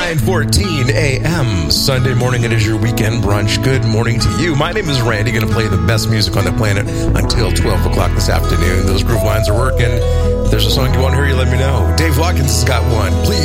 9:14 a.m. Sunday morning. It is your weekend brunch. Good morning to you. My name is Randy. Going to play the best music on the planet until 12 o'clock this afternoon. Those groove lines are working. If there's a song you want to hear, you let me know. Dave Watkins has got one. Please